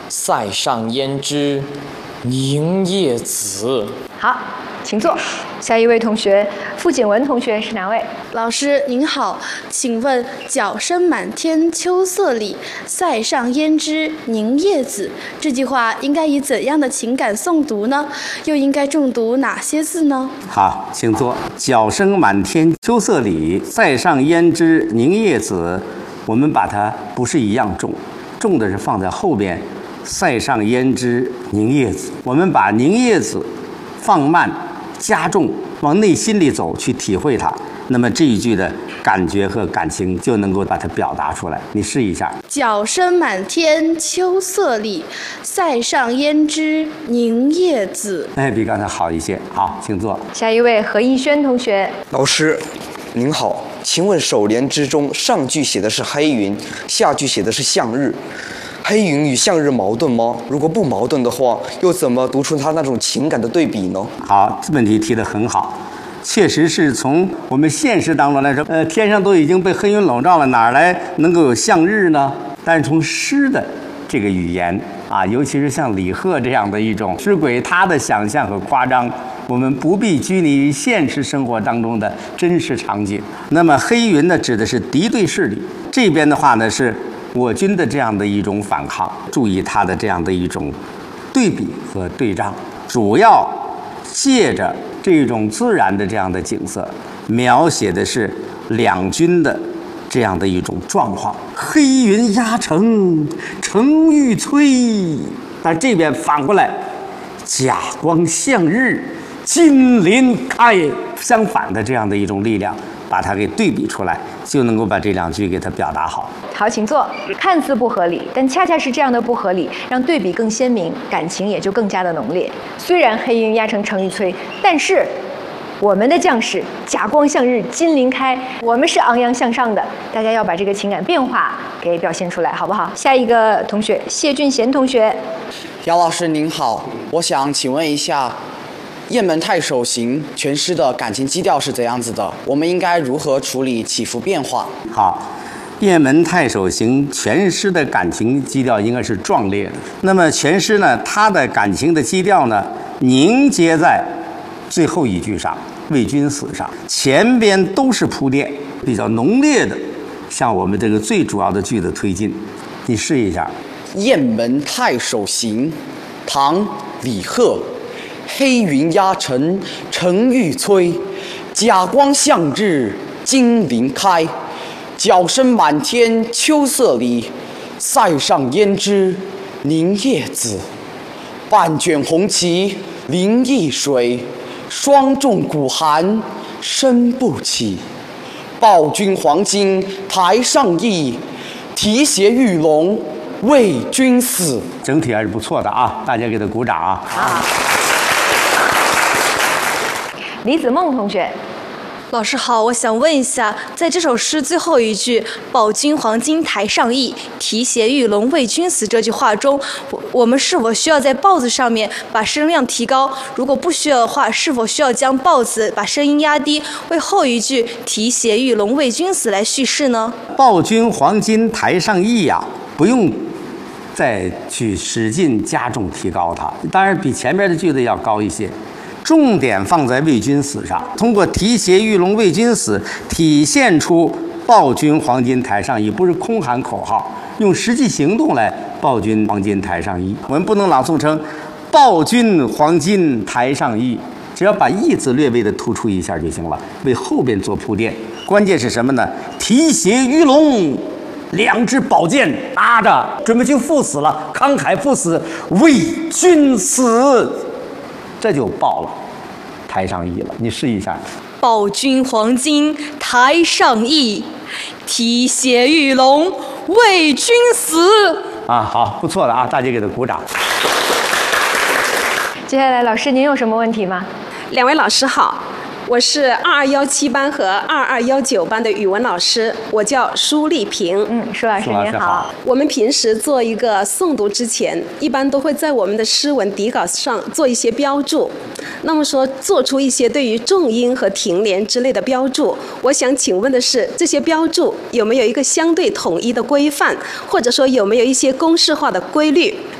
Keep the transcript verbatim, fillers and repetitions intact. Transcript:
塞上焉知宁业子。 好，请坐。下一位同学，傅景文同学是哪位？ 老师您好，请问“角声满天秋色里，塞上焉知宁业子”这句话应该以怎样的情感诵读呢？又应该重读哪些字呢？ 好，请坐。角声满天秋色里，塞上焉知宁业子。我们把它不是一样重，重的是放在后边。塞上焉知宁业子，我们把宁业子放慢加重，往内心里走，去体会它，那么这一句的感觉和感情就能够把它表达出来。你试一下。 角声满天秋色里，塞上焉知宁业子。 哎，比刚才好一些。好，请坐。 下一位何逸轩同学。 老师您好，请问首联之中上句写的是黑云，下句写的是向日，黑云与向日矛盾吗？如果不矛盾的话，又怎么读出它那种情感的对比呢？ 好，这问题提得很好，确实是从我们现实当中来说，呃，天上都已经被黑云笼罩了，哪儿来能够有向日呢？但是从诗的这个语言啊，尤其是像李贺这样的一种诗鬼，他的想象和夸张，我们不必拘泥于现实生活当中的真实场景。那么黑云呢，指的是敌对势力，这边的话呢是我军的这样的一种反抗，注意它的这样的一种对比和对仗，主要借着这种自然的这样的景色，描写的是两军的这样的一种状况。黑云压城，城欲摧，但这边反过来，甲光向日，金鳞开，相反的这样的一种力量，把它给对比出来，就能够把这两句给它表达好。 好，请坐。看似不合理，但恰恰是这样的不合理，让对比更鲜明，感情也就更加的浓烈。虽然黑云压城城欲摧，但是我们的将士甲光向日，金鳞开，我们是昂扬向上的。大家要把这个情感变化给表现出来，好不好？下一个同学，谢俊贤同学。 姚老师您好，我想请问一下，《雁门太守行》全诗的感情基调是怎样子的？我们应该如何处理起伏变化？ 好，《雁门太守行》全诗的感情基调应该是壮烈的。那么全诗呢，它的感情的基调呢，凝结在最后一句上，为君死上。前边都是铺垫，比较浓烈的，向我们这个最主要的句子推进。你试一下。 《雁门太守行》，唐·李贺。黑云压城，城欲摧；甲光向日，金鳞开。角声满天秋色里，塞上焉知宁业子。半卷红旗临易水，霜重鼓寒声不起。报君黄金台上意，提携玉龙为君死。 整体还是不错的啊，大家给他鼓掌啊！ 啊，李子梦同学。 老师好，我想问一下，在这首诗最后一句“报君黄金台上意，提携玉龙为君死”这句话中，我我们是否需要在“报”字上面把声量提高？如果不需要的话，是否需要将“报”字把声音压低，为后一句“提携玉龙为君死”来叙事呢？ 报君黄金台上意呀、啊，不用再去使劲加重提高它，当然比前面的句子要高一些。重点放在为君死上，通过提携玉龙为君死，体现出报君黄金台上意，不是空喊口号，用实际行动来报君黄金台上意。我们不能朗诵成报君黄金台上意，只要把意字略微的突出一下就行了，为后边做铺垫。关键是什么呢？提携玉龙，两支宝剑拿着，准备去赴死了，慷慨赴死，为君死。这就报了台上意了，你试一下。 报君黄金台上意，提携玉龙为君死。 啊，好，不错的啊，大家给他鼓掌。 接下来，老师您有什么问题吗？ 两位老师好，我是二二幺七班和二二幺九班的语文老师，我叫舒丽萍。 嗯，舒老师您好。 我们平时做一个诵读之前，一般都会在我们的诗文底稿上做一些标注。那么说，做出一些对于重音和停连之类的标注，我想请问的是，这些标注有没有一个相对统一的规范，或者说有没有一些公式化的规律？